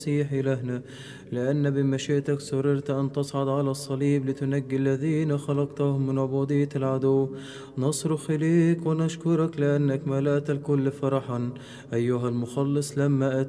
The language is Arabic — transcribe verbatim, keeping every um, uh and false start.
المسيح إلهنا، لأن بمشيئتك سررت أن تصعد على الصليب لتنجي الذين خلقتهم من عبودية العدو. نصرخ إليك ونشكرك لأنك ملأت الكل فرحا أيها المخلص لما أتيت